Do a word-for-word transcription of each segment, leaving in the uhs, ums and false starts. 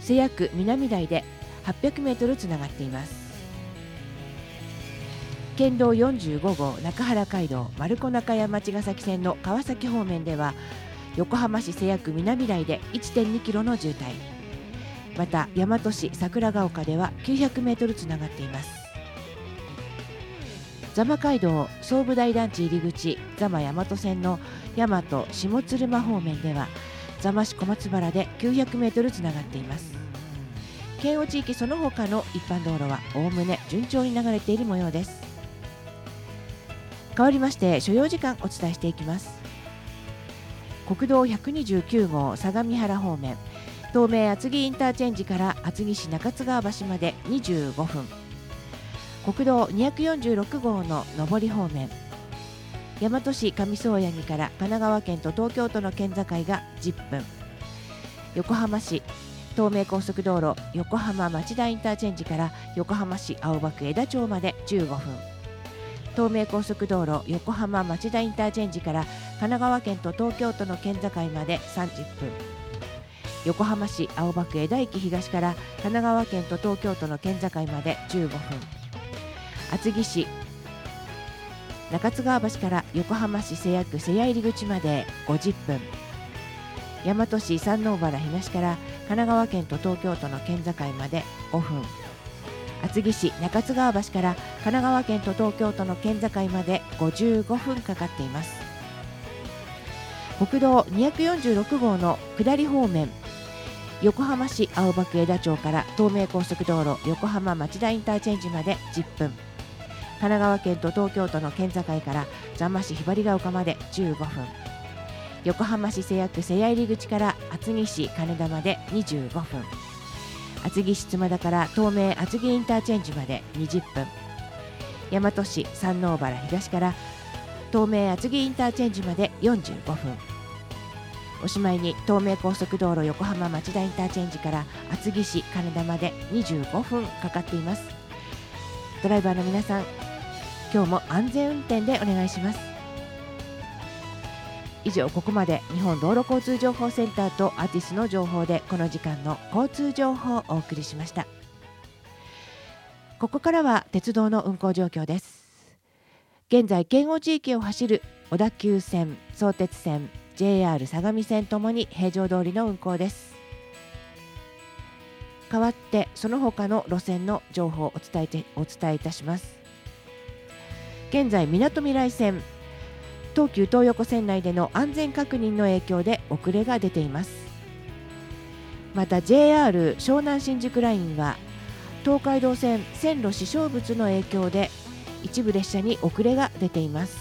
瀬谷区南台ではっぴゃくメートルつながっています。県道よんじゅうごごう中原街道丸子中山茅ヶ崎線の川崎方面では横浜市瀬谷区南台で いってんにキロの渋滞、また大和市桜ヶ丘ではきゅうひゃくメートルつながっています。座間街道総武大団地入り口座間大和線の大和下鶴間方面では座間市小松原できゅうひゃくメートルつながっています。県央地域その他の一般道路はおおむね順調に流れている模様です。変わりまして所要時間お伝えしていきます。国道ひゃくにじゅうきゅうごう相模原方面、東名厚木インターチェンジから厚木市中津川橋までにじゅうごふん、国道にひゃくよんじゅうろくごうの上り方面、大和市上総八木から神奈川県と東京都の県境がじゅっぷん、横浜市東名高速道路横浜町田インターチェンジから横浜市青葉区枝町までじゅうごふん、東名高速道路横浜町田インターチェンジから神奈川県と東京都の県境までさんじゅっぷん、横浜市青葉区枝駅東から神奈川県と東京都の県境までじゅうごふん、厚木市中津川橋から横浜市瀬谷区瀬谷入口までごじゅっぷん、大和市山王原東から神奈川県と東京都の県境までごふん、厚木市中津川橋から神奈川県と東京都の県境までごじゅうごふんかかっています。国道にひゃくよんじゅうろくごうの下り方面、横浜市青葉区枝町から東名高速道路横浜町田インターチェンジまでじゅっぷん、神奈川県と東京都の県境から座間市ひばりが丘までじゅうごふん、横浜市瀬谷区瀬谷入口から厚木市金田までにじゅうごふん、厚木市妻田から東名厚木インターチェンジまでにじゅっぷん、大和市山王原東から東名厚木インターチェンジまでよんじゅうごふん、おしまいに東名高速道路横浜町田インターチェンジから厚木市金田までにじゅうごふんかかっています。ドライバーの皆さん、今日も安全運転でお願いします。以上、ここまで日本道路交通情報センターとアーティスの情報でこの時間の交通情報をお送りしました。ここからは鉄道の運行状況です。現在県央地域を走る小田急線、相鉄線、ジェイアール 相模線ともに平常通りの運行です。代わってその他の路線の情報をお伝えてお伝えいたします。現在みなとみらい線、東急東横線内での安全確認の影響で遅れが出ています。また ジェイアール 湘南新宿ラインは東海道線線路支障物の影響で一部列車に遅れが出ています。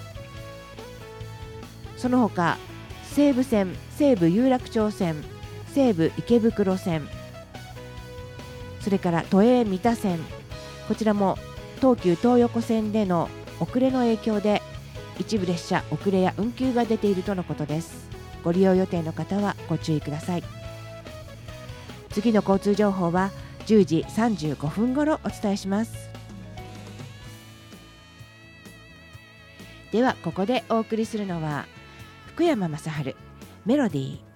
その他西武線、西武有楽町線、西武池袋線、それから都営三田線、こちらも東急東横線での遅れの影響で一部列車遅れや運休が出ているとのことです。ご利用予定の方はご注意ください。次の交通情報はじゅうじさんじゅうごふんごろお伝えします。ではここでお送りするのは福山雅治メロディー。